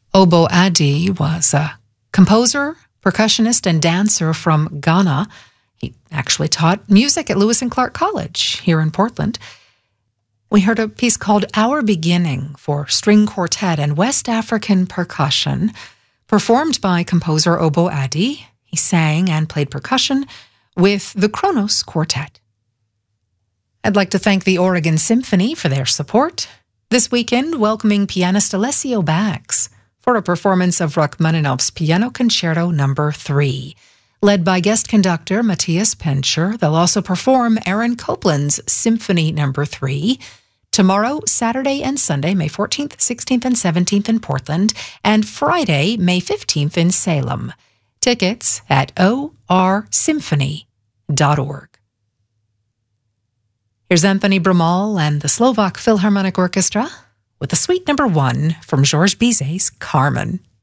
Obo Adi was a composer, percussionist, and dancer from Ghana. He actually taught music at Lewis and Clark College here in Portland. We heard a piece called Our Beginning for string quartet and West African percussion, performed by composer Obo Adi. He sang and played percussion with the Kronos Quartet. I'd like to thank the Oregon Symphony for their support. This weekend, welcoming pianist Alessio Bax for a performance of Rachmaninoff's Piano Concerto No. 3. Led by guest conductor Matthias Pencher, they'll also perform Aaron Copland's Symphony No. 3 tomorrow, Saturday and Sunday, May 14th, 16th, and 17th in Portland, and Friday, May 15th in Salem. Tickets at orsymphony.org. Here's Anthony Brumal and the Slovak Philharmonic Orchestra with the Suite No. 1 from Georges Bizet's Carmen.